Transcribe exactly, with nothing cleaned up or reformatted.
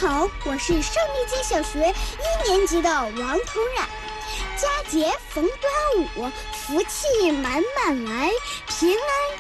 好，我是胜利街小学一年级的王彤冉。佳节逢端午，福气满满来，平安